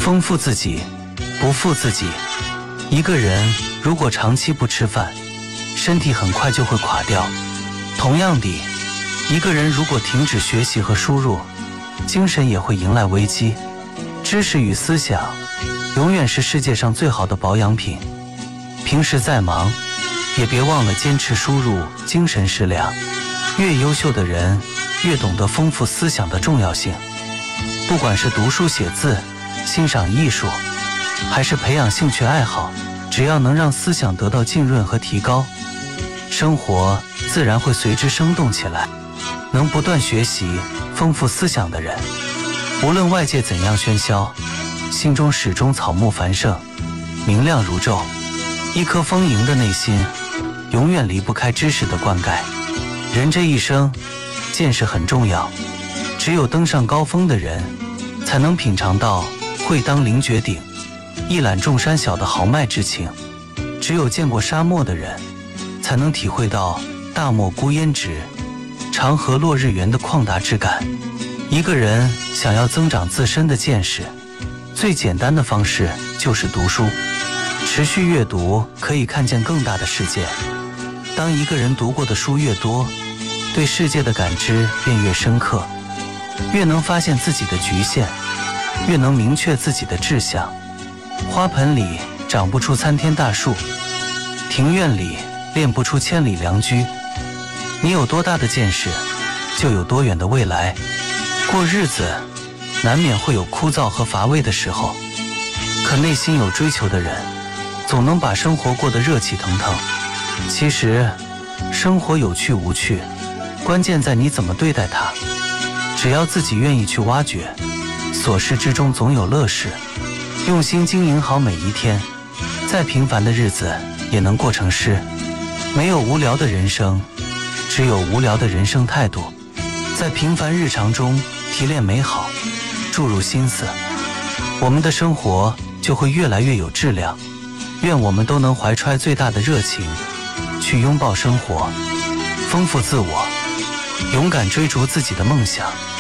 丰富自己，不负自己。一个人如果长期不吃饭，身体很快就会垮掉。同样的，一个人如果停止学习和输入，精神也会迎来危机。知识与思想永远是世界上最好的保养品。平时再忙，也别忘了坚持输入精神食粮。越优秀的人，越懂得丰富思想的重要性。不管是读书写字、欣赏艺术，还是培养兴趣爱好，只要能让思想得到浸润和提高，生活自然会随之生动起来。能不断学习、丰富思想的人，无论外界怎样喧嚣，心中始终草木繁盛，明亮如昼。一颗丰盈的内心，永远离不开知识的灌溉。人这一生，见识很重要。只有登上高峰的人，才能品尝到会当凌绝顶，一览众山小的豪迈之情。只有见过沙漠的人，才能体会到大漠孤烟直，长河落日圆的旷达之感。一个人想要增长自身的见识，最简单的方式就是读书。持续阅读可以看见更大的世界。当一个人读过的书越多，对世界的感知便越深刻，越能发现自己的局限，越能明确自己的志向。花盆里长不出参天大树，庭院里练不出千里良驹。你有多大的见识，就有多远的未来。过日子难免会有枯燥和乏味的时候，可内心有追求的人，总能把生活过得热气腾腾。其实生活有趣无趣，关键在你怎么对待它。只要自己愿意去挖掘，琐事之中总有乐事。用心经营好每一天，再平凡的日子也能过成诗。没有无聊的人生，只有无聊的人生态度。在平凡日常中提炼美好，注入心思，我们的生活就会越来越有质量。愿我们都能怀揣最大的热情，去拥抱生活，丰富自我，勇敢追逐自己的梦想。